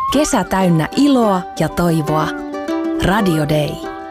Kesä täynnä iloa ja toivoa. Radio Day.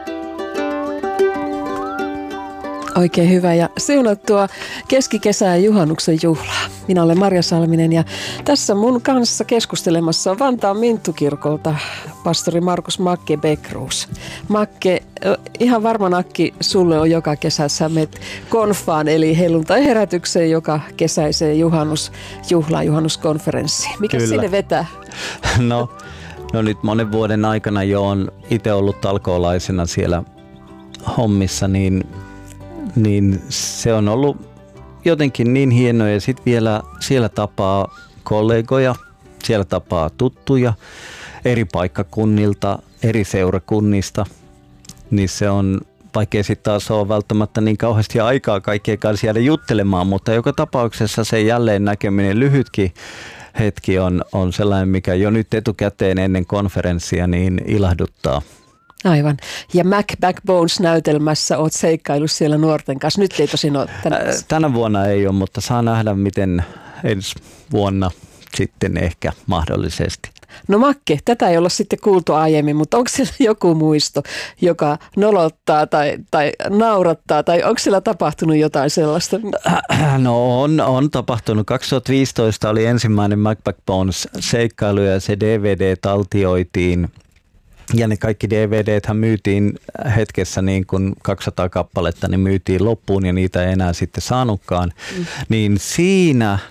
Oikein hyvä ja siunattua keskikesää ja juhannuksen juhlaa. Minä olen Marja Salminen ja tässä mun kanssa keskustelemassa on Vantaan Minttukirkolta pastori Markus Makke Bäckroos. Makke, ihan varma nakki sulle on joka kesä, sä menet konfaan eli helluntai-herätykseen joka kesäiseen juhlaan, juhannuskonferenssiin. Mikä Kyllä. sinne vetää? No nyt monen vuoden aikana jo on itse ollut talkoolaisena siellä hommissa, niin se on ollut jotenkin niin hienoa ja sitten vielä siellä tapaa kollegoja, siellä tapaa tuttuja eri paikkakunnilta, eri seurakunnista, niin se on, vaikkei sitten taas ole välttämättä niin kauheasti aikaa kaikkien kanssa jäädä juttelemaan, mutta joka tapauksessa se jälleen näkeminen lyhytkin hetki on sellainen, mikä jo nyt etukäteen ennen konferenssia niin ilahduttaa. Aivan. Ja Mac Backbones-näytelmässä olet seikkaillut siellä nuorten kanssa. Nyt ei tosin ole tänä vuonna ei ole, mutta saa nähdä, miten ensi vuonna sitten ehkä mahdollisesti. No Makke, tätä ei olla sitten kuultu aiemmin, mutta onko siellä joku muisto, joka nolottaa tai naurattaa, tai onko siellä tapahtunut jotain sellaista? No on tapahtunut. 2015 oli ensimmäinen Mac Backbones-seikkailu ja se DVD taltioitiin. Ja ne kaikki DVDthän myytiin hetkessä niin kuin 200 kappaletta, niin myytiin loppuun ja niitä ei enää sitten saanutkaan. Niin siinä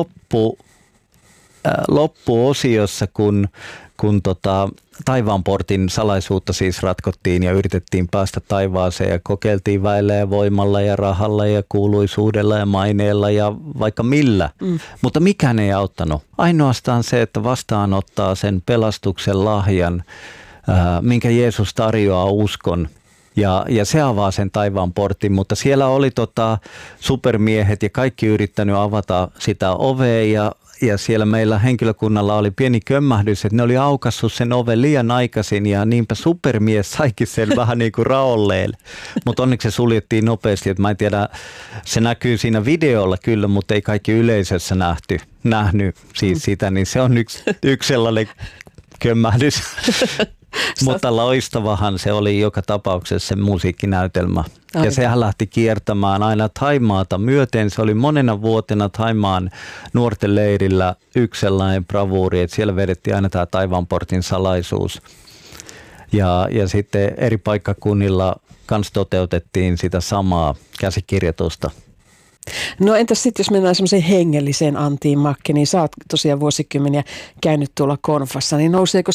loppuosiossa, kun taivaanportin salaisuutta siis ratkottiin ja yritettiin päästä taivaaseen ja kokeiltiin väellä ja voimalla ja rahalla ja kuuluisuudella ja maineella ja vaikka millä. Mutta mikään ei auttanut. Ainoastaan se, että vastaanottaa sen pelastuksen lahjan, minkä Jeesus tarjoaa uskon. Ja se avaa sen taivaan portin, mutta siellä oli supermiehet ja kaikki yrittänyt avata sitä ovea ja siellä meillä henkilökunnalla oli pieni kömmähdys, että ne oli aukassut sen oven liian aikaisin ja niinpä supermies saikin sen vähän niin kuin raolleen. Mutta onneksi se suljettiin nopeasti, että mä en tiedä, se näkyy siinä videolla kyllä, mutta ei kaikki yleisössä nähnyt siis sitä, niin se on yksi sellainen kömmähdys. Mutta loistavahan se oli joka tapauksessa se musiikkinäytelmä. Ja sehän lähti kiertämään aina Thaimaata myöten. Se oli monena vuotena Thaimaan nuorten leirillä yksi sellainen bravuuri, että siellä vedettiin aina tämä taivaanportin salaisuus. Ja sitten eri paikkakunnilla kanssa toteutettiin sitä samaa käsikirjoitusta. No entäs sitten, jos mennään semmoiseen hengelliseen Antiin, Makke, niin sä oot tosiaan vuosikymmeniä käynyt tuolla konfassa, niin nouseeko